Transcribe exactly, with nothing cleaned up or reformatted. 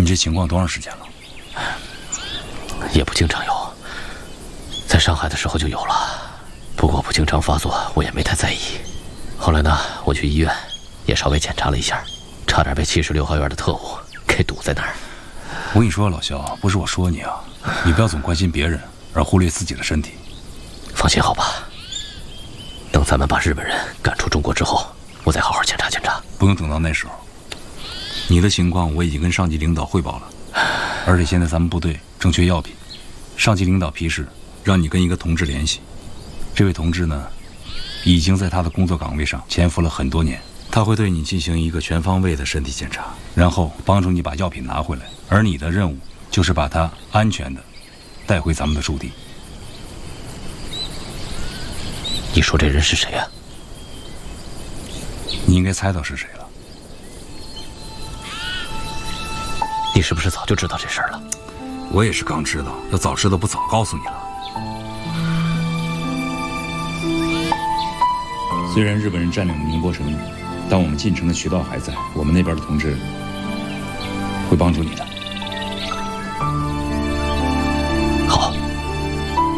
你这情况多长时间了？ 也不经常有，在上海的时候就有了，不过不经常发作，我也没太在意。后来呢，我去医院，也稍微检查了一下，差点被七十六号院的特务给堵在那儿。 我跟你说，老肖，不是我说你啊，你不要总关心别人，而忽略自己的身体。 放心好吧，等咱们把日本人赶出中国之后，我再好好检查检查。 不用等到那时候，你的情况我已经跟上级领导汇报了，而且现在咱们部队正缺药品，上级领导批示让你跟一个同志联系。这位同志呢，已经在他的工作岗位上潜伏了很多年，他会对你进行一个全方位的身体检查，然后帮助你把药品拿回来，而你的任务就是把它安全的带回咱们的驻地。 你说这人是谁啊？ 你应该猜到是谁了。 你是不是早就知道这事儿了？ 我也是刚知道，要早知道不早告诉你了。虽然日本人占领了宁波城，但我们进城的渠道还在，我们那边的同志会帮助你的。